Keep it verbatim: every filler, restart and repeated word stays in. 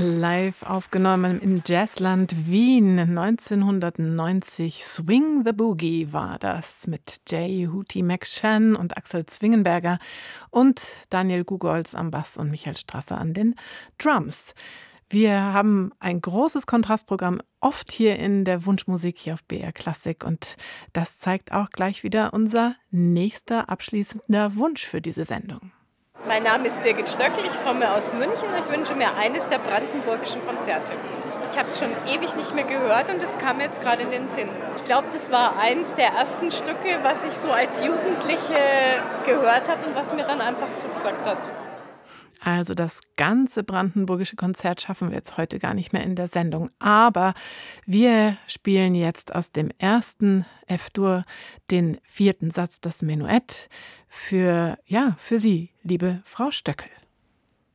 Live aufgenommen in Jazzland Wien neunzehnhundertneunzig. Swing the Boogie war das mit J. Hootie McShann und Axel Zwingenberger und Daniel Gugolz am Bass und Michael Strasser an den Drums. Wir haben ein großes Kontrastprogramm oft hier in der Wunschmusik hier auf B R Klassik und das zeigt auch gleich wieder unser nächster abschließender Wunsch für diese Sendung. Mein Name ist Birgit Stöckl, ich komme aus München und ich wünsche mir eines der brandenburgischen Konzerte. Ich habe es schon ewig nicht mehr gehört und es kam jetzt gerade in den Sinn. Ich glaube, das war eins der ersten Stücke, was ich so als Jugendliche gehört habe und was mir dann einfach zugesagt hat. Also das ganze brandenburgische Konzert schaffen wir jetzt heute gar nicht mehr in der Sendung. Aber wir spielen jetzt aus dem ersten F-Dur den vierten Satz, das Menuett, für, ja, für Sie, liebe Frau Stöckl.